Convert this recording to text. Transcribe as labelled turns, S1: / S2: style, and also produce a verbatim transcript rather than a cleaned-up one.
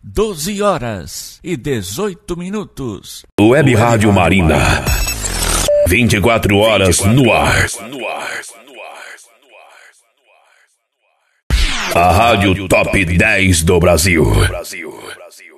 S1: doze horas e dezoito minutos.
S2: Web Rádio Marina. vinte e quatro horas no ar. A Rádio Top dez do Brasil.